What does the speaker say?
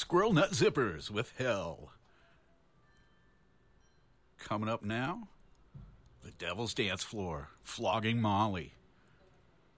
Squirrel Nut Zippers with Hell. Coming up now, The Devil's Dance Floor, Flogging Molly.